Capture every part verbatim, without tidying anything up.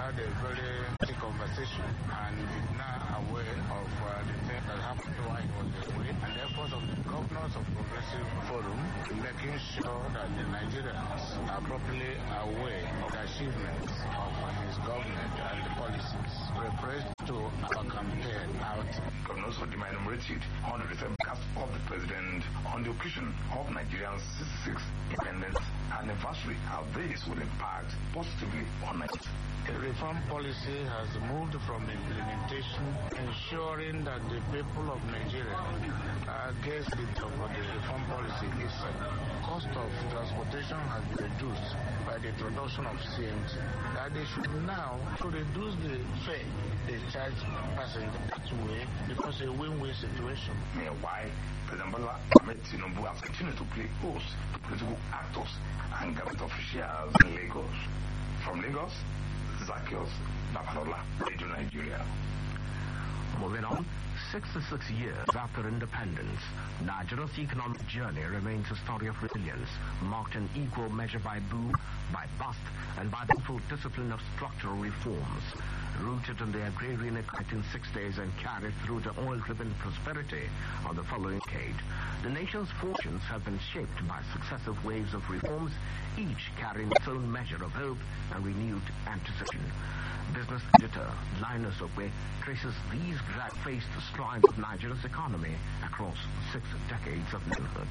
had a very big conversation and is now aware of uh, the thing that happened while he was away, and the efforts of the governors of Progressive Forum in making sure that the Nigerians are properly aware of the achievements of his government and the policies. We press to our campaign out. Governors of the enumerated on the recent cast of the president on the occasion of Nigeria's sixty-sixth independence anniversary, how this will impact positively on Nigeria. The reform policy has moved from implementation, ensuring that the people of Nigeria uh, get the of the reform policy is uh, cost of transportation has been reduced by the introduction of C N G. That they should now to reduce the fare they charge passengers that way because a win-win situation. Meanwhile, President Bola Ahmed Tinubu has continued to play host to political actors and government officials in Lagos. From Lagos, Zacchaeus Babalola, Radio Nigeria. Moving on, sixty-six years after independence, Nigeria's economic journey remains a story of resilience, marked in equal measure by boom, by bust, and by the full discipline of structural reforms. Rooted in the agrarian nineteen sixties and carried through to oil-driven prosperity of the following decade, the nation's fortunes have been shaped by successive waves of reforms, each carrying its own measure of hope and renewed anticipation. Business editor Linus Okwe traces these grad-faced strides of Nigeria's economy across six decades of manhood.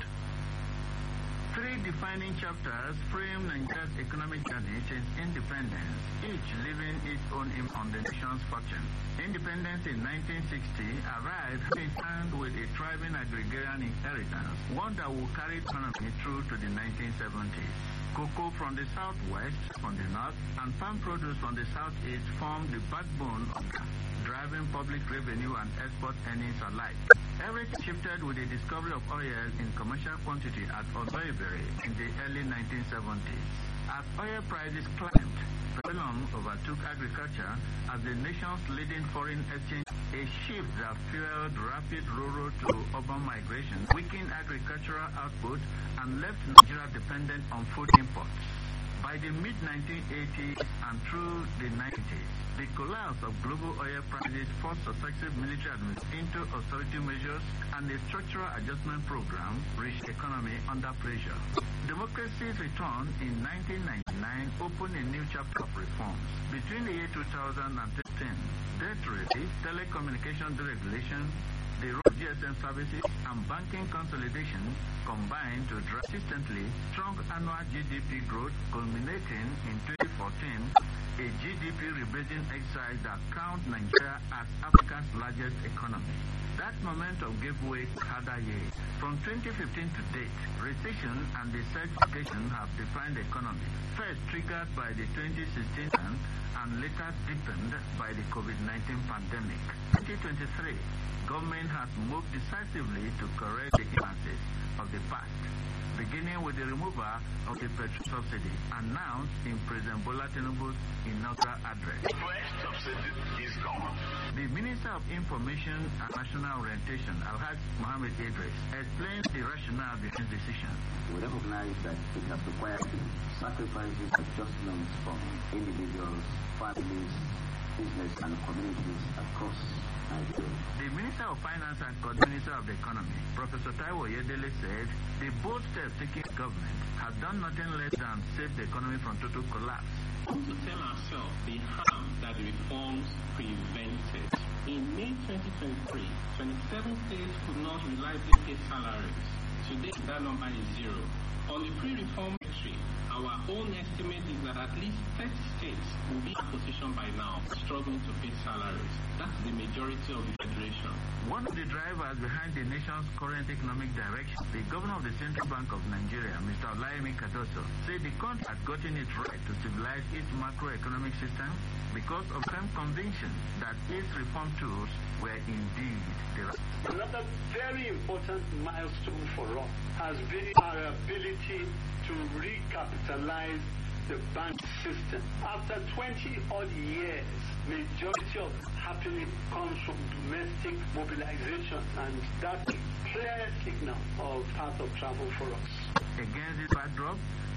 Three defining chapters frame Nigeria's economic journey since independence, each leaving its own impact on the nation's fortune. Independence in nineteen sixty arrived in hand with a thriving agrarian inheritance, one that will carry the economy through to the nineteen seventies. Cocoa from the southwest, from the north, and farm produce from the southeast formed the backbone of the driving public revenue and export earnings alike. Everything shifted with the discovery of oil in commercial quantity at Oloibiri in the early nineteen seventies. As oil prices climbed, petroleum overtook agriculture as the nation's leading foreign exchange, a shift that fueled rapid rural to urban migration, weakened agricultural output, and left Nigeria dependent on food imports. By the mid nineteen eighties and through the nineties, the collapse of global oil prices forced successive military administration into austerity measures, and the structural adjustment program reached the economy under pressure. Democracy's return in nineteen ninety-nine opened a new chapter of reforms. Between the year two thousand and fifteen, debt relief, telecommunication deregulation, the road G S M services, and banking consolidation combined to drive consistently strong annual G D P growth, culminating in twenty fourteen, a G D P rebasing exercise that counts Nigeria as Africa's largest economy. That momentum gave way to harder years. From twenty fifteen to date, recession and the certification have defined the economy, first triggered by the twenty sixteen and later deepened by the COVID nineteen pandemic. twenty twenty-three, government has moved decisively to correct the imbalances of the past, beginning with the removal of the petrol subsidy announced in President Bola Tinubu's inaugural address. The first subsidy is gone. The Minister of Information and National Orientation, Alhaji Mohammed Idris, explained the rationale behind the decision. We recognize that it has required sacrifices, adjustments from individuals, families, business, and communities across Nigeria. The Minister of Finance and Co-Minister of the Economy, Professor Taiwo Oyedele, said the bold steps taken by government have done nothing less than save the economy from total collapse. We want to tell ourselves the harm that the reforms prevented. In May twenty twenty-three, twenty-seven states could not reliably pay salaries. Today, that number is zero. On the pre-reform history, our own estimate is that at least thirty states will be in a position by now struggling to pay salaries. That's the majority of the federation. One of the drivers behind the nation's current economic direction, the governor of the Central Bank of Nigeria, Mister Olayemi Kadoso, said the country had gotten it right to civilize its macroeconomic system because of firm conviction that its reform tools were indeed the right. Another very important milestone for us has been our ability to recapitalize the bank system. After twenty odd years, majority of happening comes from domestic mobilization, and that's a clear signal of path of travel for us. Against this backdrop,